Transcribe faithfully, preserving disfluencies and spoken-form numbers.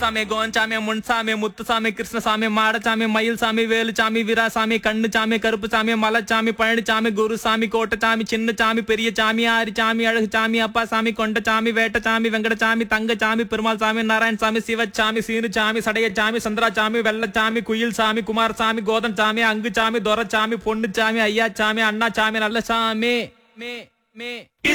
Sami கோஞ்சாமி Munsamy Muthusamy Krishnasamy Madasamy Mayilsamy Velusamy Veerasamy Kannusamy Karuppusamy Malaichamy Palaniswami Gurusamy கோட்டசாமி Chinnasamy Periyasamy ஆரிசாமி Azhagusamy Appasamy Kondasamy வேட்டசாமி Venkatasamy Thangasamy Perumal Sami Narayanasamy Sivasami சீனுசாமி சடையசாமி Chandraswami Vellachami குயில்சாமி Kumaraswamy கோதன்சாமி Angusamy துரச்சாமி Ponnusamy Ayyasamy அண்ணாச்சாமி Nallasamy May May